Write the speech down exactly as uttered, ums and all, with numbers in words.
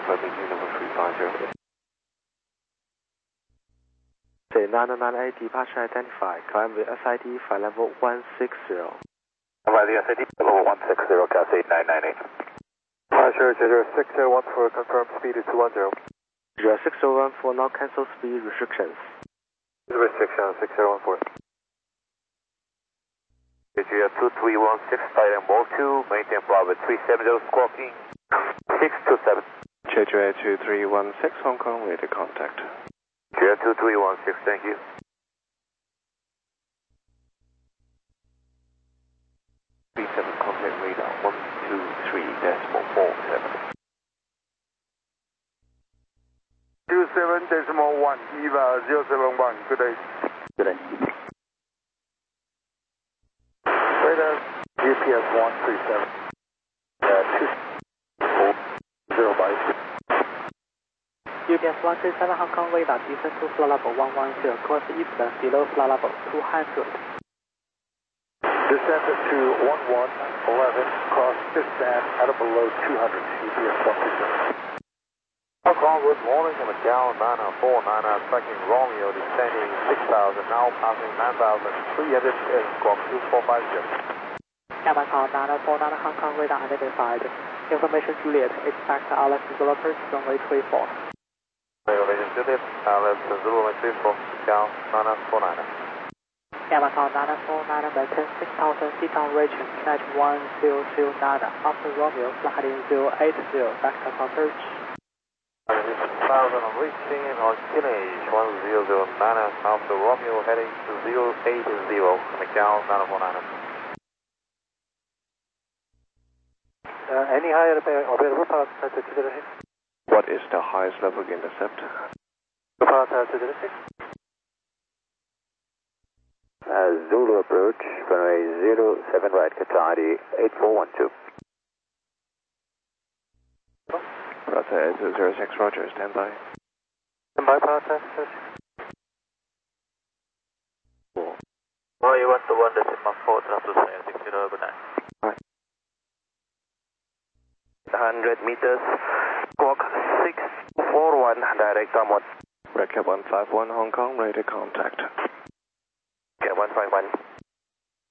Alpha B G number three five zero. Say nine nine eight departure identified. Climb with S I D flight level one six zero. By the S I D level one six zero, Cascade nine nine eight. Sure, zero six zero one four, confirm speed is two one zero. zero six zero one four, now cancel speed restrictions. Restriction six zero one four. G F two three one six, flight and mode two, maintain Bravo three seven zero, squawking six two seven. J J two three one six, Hong Kong, radio contact. G F two three one six, thank you. three seven, contact radar one two three decimal four seven. two seven decimal one, Eva zero seven one, good day. Good day. Radar G P S one three seven, uh, two four zero by two. U P S one three seven Hong Kong radar descend to flight level one one zero, course eastern below flight level two hundred. Descend to one one eleven, cross eastern at below two hundred, U P S one three seven. Hong Kong, good morning, Macau nine four nine, tracking Romeo, descending six thousand, now passing nine thousand three hundred, squawk two four five zero. Yamaha nine four nine Hong Kong radar identified. Information Juliet, expect Alex developers runway three four. Information Juliet, Alex runway three four, Macau nine four nine. Yamaha nine four nine, maintain six thousand feet on region, flight one zero zero nine, after Romeo, flight zero eight zero, vector approach. six thousand, reaching on Kinnage one zero zero nine, after Romeo, heading to zero eight zero, Macau nine four nine. Uh, any higher available pilot sensitivity? What is the highest level of intercept? Pilot sensitivity? Uh, Zulu approach, runway zero seven right, Qatar eight four one two. Roger zero six, Roger, stand by. Stand by, pilot sensitivity? Oh, you want the one decimal four, up to six zero over nine. one hundred meters, squawk six four one, direct downward. Red Cap one five one, Hong Kong, radio contact. Get one five one.